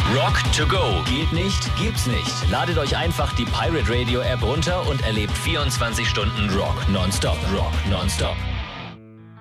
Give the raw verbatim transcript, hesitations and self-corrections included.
Rock to go. Geht nicht, gibt's nicht. Ladet euch einfach die Pirate Radio App runter und erlebt vierundzwanzig Stunden Rock nonstop. Rock nonstop.